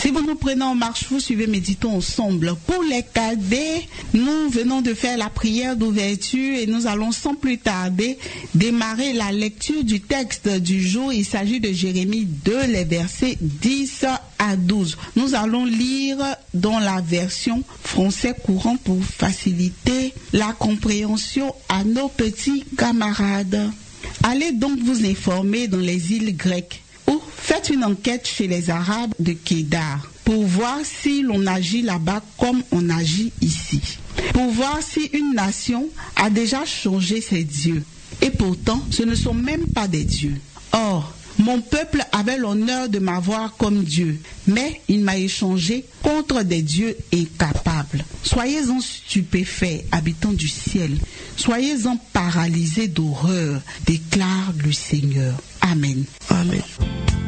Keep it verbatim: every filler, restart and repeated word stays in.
Si vous nous prenez en marche, vous suivez, méditons ensemble. Pour les cadets, nous venons de faire la prière d'ouverture et nous allons sans plus tarder démarrer la lecture du texte du jour. Il s'agit de Jérémie deux, les versets dix à douze. Nous allons lire dans la version français courant pour faciliter la compréhension à nos petits camarades. Allez donc vous informer dans les îles grecques. Ou faites une enquête chez les Arabes de Kédar pour voir si l'on agit là-bas comme on agit ici. Pour voir si une nation a déjà changé ses dieux. Et pourtant, ce ne sont même pas des dieux. Or, mon peuple avait l'honneur de m'avoir comme Dieu, mais il m'a échangé contre des dieux incapables. Soyez-en stupéfaits, habitants du ciel. Soyez-en paralysés d'horreur, déclare le Seigneur. Amen. Amen.